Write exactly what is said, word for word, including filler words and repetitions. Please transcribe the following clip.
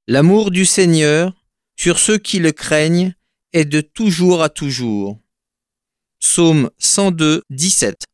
L'amour du Seigneur sur ceux qui le craignent est de toujours à toujours. Psaume cent deux, dix-sept.